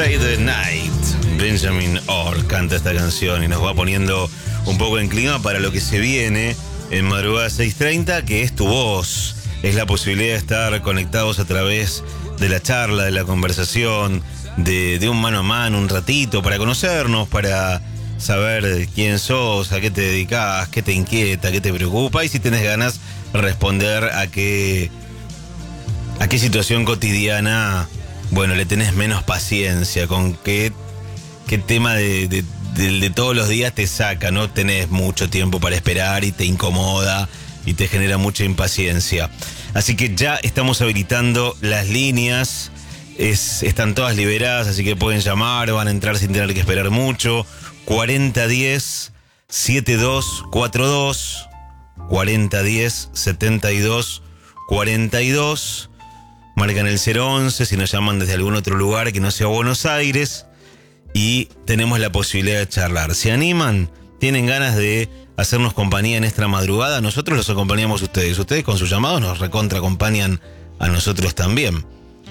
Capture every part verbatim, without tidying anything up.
Stay the Night. Benjamin Orr canta esta canción y nos va poniendo un poco en clima para lo que se viene en Madrugada seis treinta, que es tu voz. Es la posibilidad de estar conectados a través de la charla, de la conversación, de, de un mano a mano, un ratito, para conocernos, para saber quién sos, a qué te dedicás, qué te inquieta, qué te preocupa y si tenés ganas de responder a qué, a qué situación cotidiana, bueno, le tenés menos paciencia, con qué, qué tema de, de, de, de todos los días te saca, no tenés mucho tiempo para esperar y te incomoda y te genera mucha impaciencia. Así que ya estamos habilitando las líneas, es, están todas liberadas, así que pueden llamar, van a entrar sin tener que esperar mucho. cuarenta diez, setenta y dos cuarenta y dos, cuarenta diez, setenta y dos cuarenta y dos. Marcan el cero once si nos llaman desde algún otro lugar que no sea Buenos Aires y tenemos la posibilidad de charlar. ¿Se animan? ¿Tienen ganas de hacernos compañía en esta madrugada? Nosotros los acompañamos a ustedes. Ustedes con sus llamados nos recontra acompañan a nosotros también.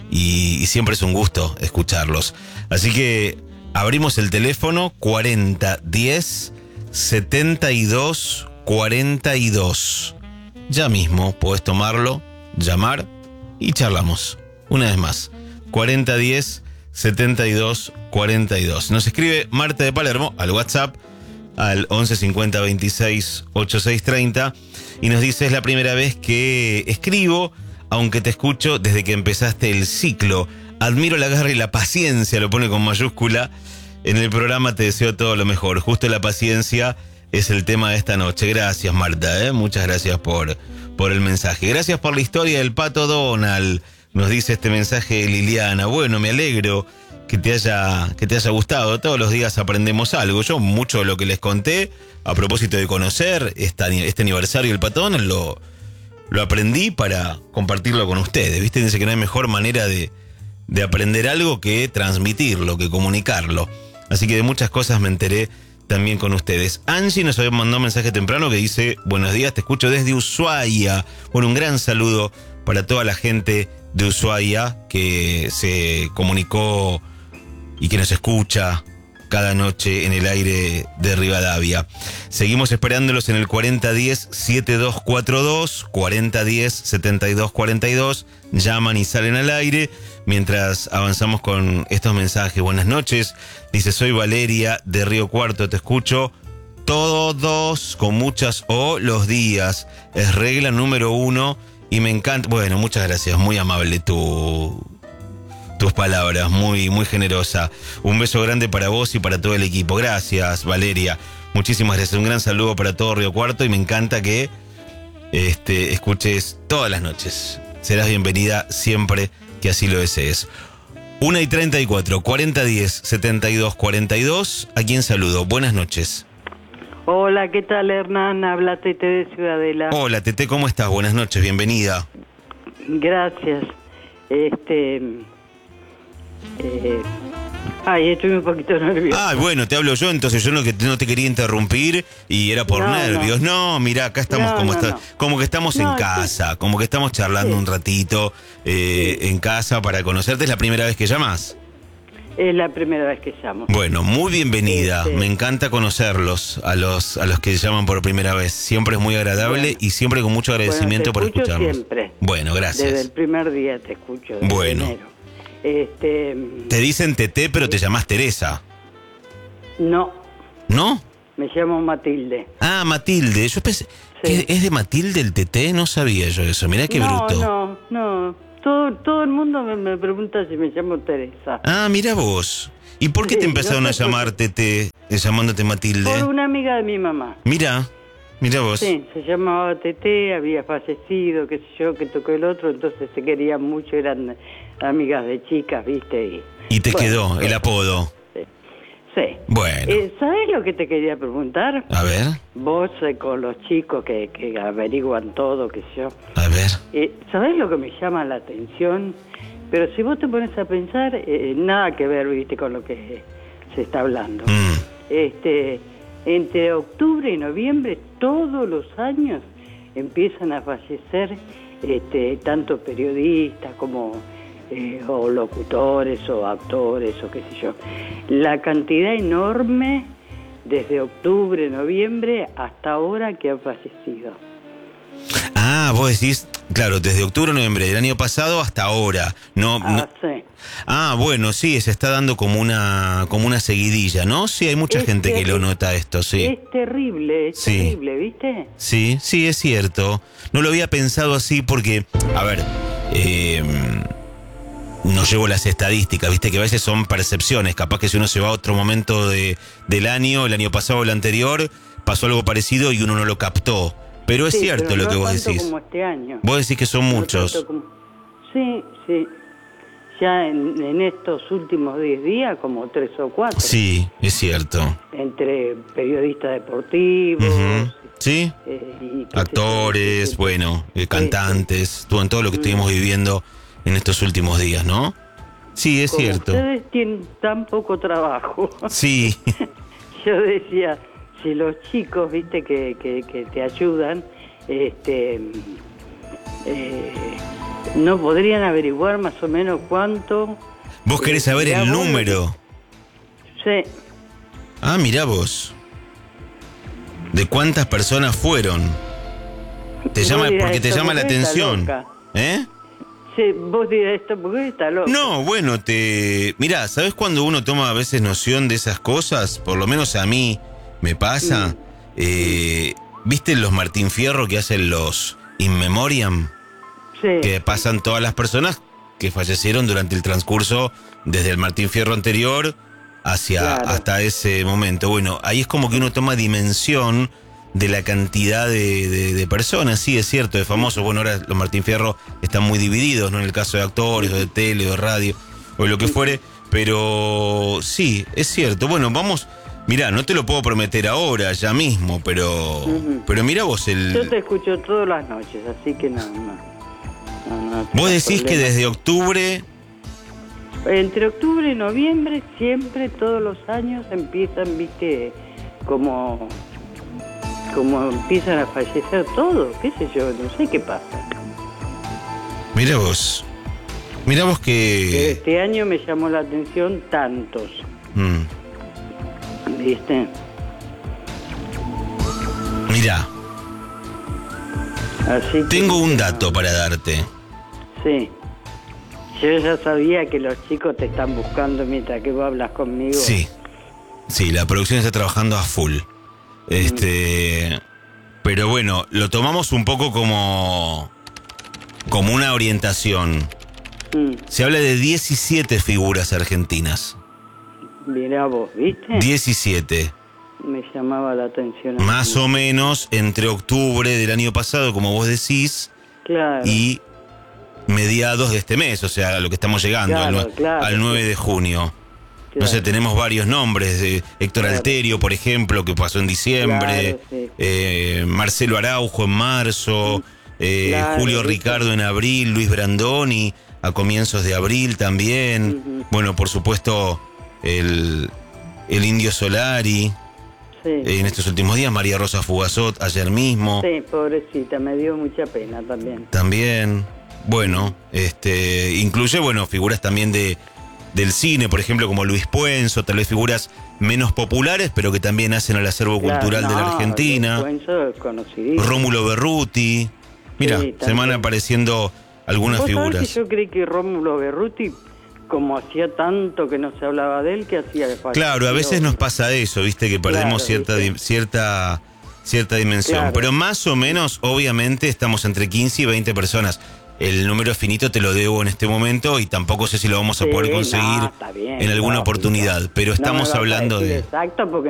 Y, y siempre es un gusto escucharlos. Así que abrimos el teléfono cuarenta diez, setenta y dos cuarenta y dos. Ya mismo podés tomarlo, llamar y charlamos. Una vez más, cuarenta diez, setenta y dos cuarenta y dos. Nos escribe Marta de Palermo al WhatsApp al once cincuenta veintiséis ochenta y seis treinta y nos dice: es la primera vez que escribo, aunque te escucho desde que empezaste el ciclo. Admiro la garra y la paciencia, lo pone con mayúscula. En el programa te deseo todo lo mejor. Justo la paciencia es el tema de esta noche. Gracias, Marta, ¿eh? Muchas gracias por, por el mensaje. Gracias por la historia del Pato Donald. Nos dice este mensaje Liliana. Bueno, me alegro que te haya, que te haya gustado. Todos los días aprendemos algo. Yo mucho de lo que les conté a propósito de conocer esta, este aniversario del Pato Donald lo, lo aprendí para compartirlo con ustedes. ¿Viste? Dice que no hay mejor manera de, de aprender algo que transmitirlo, que comunicarlo. Así que de muchas cosas me enteré también con ustedes. Angie nos había mandado un mensaje temprano que dice: buenos días, te escucho desde Ushuaia. Bueno, un gran saludo para toda la gente de Ushuaia que se comunicó y que nos escucha cada noche en el aire de Rivadavia. Seguimos esperándolos en el cuarenta diez, setenta y dos cuarenta y dos, cuarenta diez, setenta y dos cuarenta y dos. Llaman y salen al aire mientras avanzamos con estos mensajes. Buenas noches, dice: soy Valeria de Río Cuarto, te escucho todos con muchas O los días. Es regla número uno y me encanta. Bueno, muchas gracias, muy amable tu... tus palabras, muy, muy generosa. Un beso grande para vos y para todo el equipo. Gracias, Valeria. Muchísimas gracias. Un gran saludo para todo Río Cuarto y me encanta que este, escuches todas las noches. Serás bienvenida siempre que así lo desees. una y treinta y cuatro, cuarenta diez, setenta y dos cuarenta y dos. ¿A quién saludo? Buenas noches. Hola, ¿qué tal, Hernán? Habla Tete de Ciudadela. Hola, Tete, ¿cómo estás? Buenas noches, bienvenida. Gracias. Este... Eh, ay, estoy un poquito nervioso. Ah, bueno, te hablo yo, entonces yo no, que no te quería interrumpir y era por no, nervios. No, no mirá, acá estamos no, como, no, está, no. como que estamos no, en casa, sí. como que estamos charlando sí. un ratito eh, sí. en casa para conocerte. ¿Es la primera vez que llamas? Es la primera vez que llamo. Bueno, muy bienvenida. Este... Me encanta conocerlos, a los a los que llaman por primera vez. Siempre es muy agradable bueno. y siempre con mucho agradecimiento bueno, te por escucharnos. Siempre. Bueno, gracias. Desde el primer día te escucho. Bueno. Enero. Este... Te dicen Tete, pero te llamás Teresa. No. ¿No? Me llamo Matilde. Ah, Matilde. Yo pensé... Sí. ¿Es de Matilde el Tete? No sabía yo eso. Mirá qué no, bruto. No, no, todo, todo el mundo me, me pregunta si me llamo Teresa. Ah, mira vos. ¿Y por qué sí, te empezaron no a llamar por... Tete, llamándote Matilde? Por una amiga de mi mamá. Mira, mira vos. Sí, se llamaba Tete, había fallecido, qué sé yo, que tocó el otro, entonces se querían mucho, eran amigas de chicas, ¿viste? Y, y te bueno, quedó el bueno, apodo. Sí. Sí. Bueno. Eh, ¿Sabés lo que te quería preguntar? A ver. Vos eh, con los chicos que, que averiguan todo, qué sé yo. A ver. Eh, ¿Sabés lo que me llama la atención? Pero si vos te pones a pensar, eh, nada que ver, viste, con lo que se está hablando. Mm. Este, entre octubre y noviembre, todos los años empiezan a fallecer este, tanto periodistas como eh, o locutores o actores o qué sé yo. La cantidad enorme desde octubre, noviembre hasta ahora que han fallecido. Ah, vos decís, claro, desde octubre, noviembre del año pasado hasta ahora. No, Ah, no. sí. Ah, bueno, sí, se está dando como una como una seguidilla, ¿no? Sí, hay mucha Es gente que lo terri- nota esto, sí. Es terrible, es Sí. terrible, ¿viste? Sí, sí, es cierto. No lo había pensado así porque, a ver, eh, no llevo las estadísticas, viste que a veces son percepciones. Capaz que si uno se va a otro momento de, del año, el año pasado o el anterior, pasó algo parecido y uno no lo captó. Pero es Sí, cierto pero lo no que vos tanto decís. como este año. Vos decís que son No muchos. tanto como- Sí, sí. Ya en, en estos últimos diez días, como tres o cuatro. Sí, es cierto. Entre periodistas deportivos. Ujú. Sí, eh, y qué sé yo, actores, sí, sí. bueno, eh, Sí, cantantes, todo en todo lo que Mm. estuvimos viviendo en estos últimos días, ¿no? Sí, es Como cierto. ustedes tienen tan poco trabajo. Sí, Yo decía, si los chicos, viste, que, que, que te ayudan, este, eh, no podrían averiguar más o menos cuánto. vos querés eh, saber mirá el vos, número. Sí, Ah, mirá vos. ¿De cuántas personas fueron? Te Vos llama dirás, porque te esta llama la mujer está atención. loca. ¿Eh? sí, vos dirás esto porque está loco. No, bueno, te... Mirá, ¿sabés cuando uno toma a veces noción de esas cosas? Por lo menos a mí me pasa. Mm. Eh, ¿Viste los Martín Fierro que hacen los In Memoriam? Sí, Que pasan todas las personas que fallecieron durante el transcurso desde el Martín Fierro anterior hacia Claro. hasta ese momento. Bueno, ahí es como que uno toma dimensión de la cantidad de, de, de personas. Sí, es cierto, de famosos. Bueno, ahora los Martín Fierro están muy divididos, ¿no? En el caso de actores, o de tele, o de radio, o de lo que fuere. Pero sí, es cierto. Bueno, vamos... Mirá, no te lo puedo prometer ahora, ya mismo, pero... Ujú. Pero mirá vos el... yo te escucho todas las noches, así que no, no. no, no Vos tengas decís que problema. desde octubre... Entre octubre y noviembre, siempre, todos los años, empiezan, viste, como, como empiezan a fallecer todos, qué sé yo, no sé qué pasa. Mirá vos. Mirá vos Pero que... este año me llamó la atención tantos, Mm, viste. mirá, Así que, tengo un dato para darte. Sí. Yo ya sabía que los chicos te están buscando mientras que vos hablas conmigo. Sí, sí, la producción está trabajando a full. Este... Pero bueno, lo tomamos un poco como... como una orientación. Mm, Se habla de diecisiete figuras argentinas. mirá vos, ¿viste? diecisiete. Me llamaba la atención. Más o menos entre octubre del año pasado, como vos decís, Claro. y mediados de este mes, o sea, a lo que estamos llegando, Claro, al, nue- claro, al nueve sí. de junio. Claro. No sé, tenemos varios nombres, de Héctor Claro. Alterio, por ejemplo, que pasó en diciembre, Claro, sí. eh, Marcelo Araujo en marzo, eh, Claro, Julio ¿viste? Ricardo en abril, Luis Brandoni a comienzos de abril también, Ujú. bueno, por supuesto, el, el Indio Solari, Sí. eh, en estos últimos días, María Rosa Fugazot, ayer mismo, Sí, pobrecita, me dio mucha pena también. también, bueno, este, incluye, bueno, figuras también de del cine, por ejemplo, como Luis Puenzo, tal vez figuras menos populares, pero que también hacen al acervo Claro, cultural de la no, Argentina. Luis Puenzo es conocidísimo. Rómulo Berruti. Mira, Sí, se van también. apareciendo algunas ¿Vos sabés figuras. que yo creí que Rómulo Berruti, como hacía tanto que no se hablaba de él, que hacía de falta? Claro, a veces nos pasa eso, viste, que perdemos Claro, cierta, ¿viste? di- cierta, cierta dimensión. Claro. Pero más o menos, obviamente, estamos entre quince y veinte personas. El número finito te lo debo en este momento y tampoco sé si lo vamos a Sí, poder no, conseguir está bien, en alguna lógico. oportunidad. Pero No me estamos vas a hablando decir de... Exacto, porque